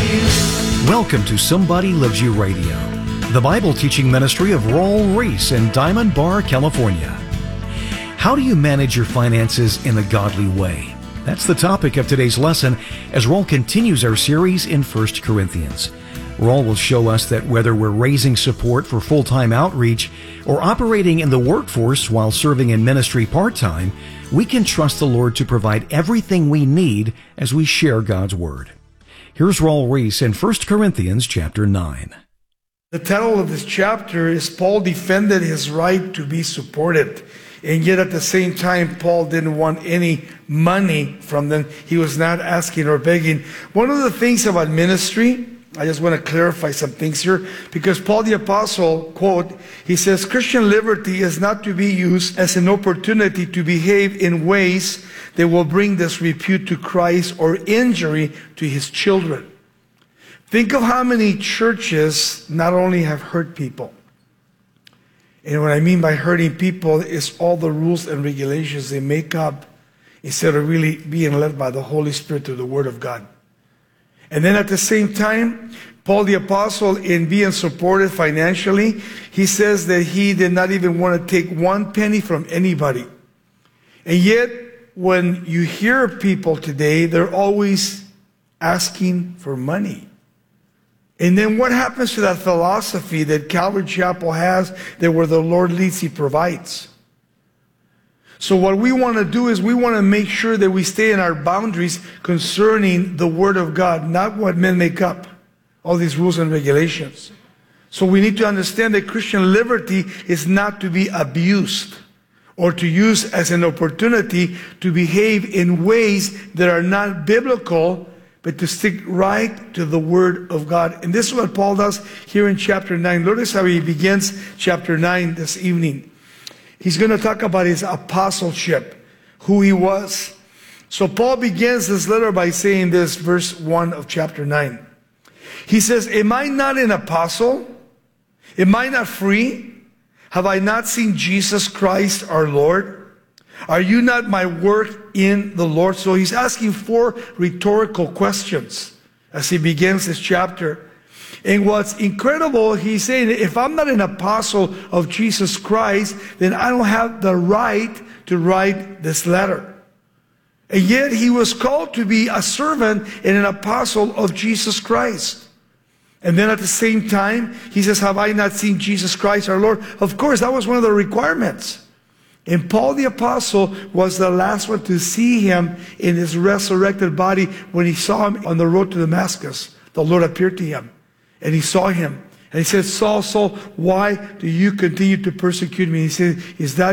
Welcome to Somebody Loves You Radio, the Bible teaching ministry of Raul Ries in Diamond Bar, California. How do you manage your finances in a godly way? That's the topic of today's lesson as Raul continues our series in 1 Corinthians. Raul will show us that whether we're raising support for full-time outreach or operating in the workforce while serving in ministry part-time, we can trust the Lord to provide everything we need as we share God's Word. Here's Raul Ries in 1 Corinthians chapter 9. The title of this chapter is Paul Defended His Right to be Supported. And yet at the same time, Paul didn't want any money from them. He was not asking or begging. One of the things about ministry, I just want to clarify some things here, because Paul the Apostle, quote, he says, Christian liberty is not to be used as an opportunity to behave in ways that will bring disrepute to Christ or injury to his children. Think of how many churches not only have hurt people, and what I mean by hurting people is all the rules and regulations they make up instead of really being led by the Holy Spirit through the Word of God. And then at the same time, Paul the Apostle, in being supported financially, he says that he did not even want to take one penny from anybody. And yet, when you hear people today, they're always asking for money. And then what happens to that philosophy that Calvary Chapel has, that where the Lord leads, He provides? So what we want to do is we want to make sure that we stay in our boundaries concerning the Word of God, not what men make up, all these rules and regulations. So we need to understand that Christian liberty is not to be abused or to use as an opportunity to behave in ways that are not biblical, but to stick right to the Word of God. And this is what Paul does here in chapter 9. Notice how he begins chapter 9 this evening. He's going to talk about his apostleship, who he was. So Paul begins this letter by saying this, verse 1 of chapter 9. He says, am I not an apostle? Am I not free? Have I not seen Jesus Christ our Lord? Are you not my work in the Lord? So he's asking 4 rhetorical questions as he begins this chapter. And what's incredible, he's saying, if I'm not an apostle of Jesus Christ, then I don't have the right to write this letter. And yet he was called to be a servant and an apostle of Jesus Christ. And then at the same time, he says, have I not seen Jesus Christ our Lord? Of course, that was one of the requirements. And Paul the Apostle was the last one to see him in his resurrected body when he saw him on the road to Damascus. The Lord appeared to him, and he saw him. And he said, Saul, Saul, why do you continue to persecute me? He said, is that